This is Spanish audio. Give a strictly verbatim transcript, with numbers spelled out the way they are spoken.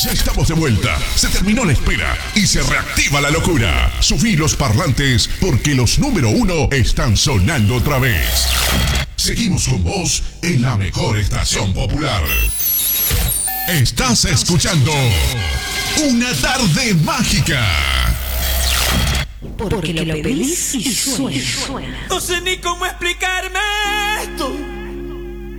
Ya estamos de vuelta. Se terminó la espera y se reactiva la locura. Subí los parlantes porque los número uno están sonando otra vez. Seguimos con vos en la mejor estación popular. Estás escuchando Una Tarde Mágica. Porque, Porque lo pedís y suena. No sé ni cómo explicarme.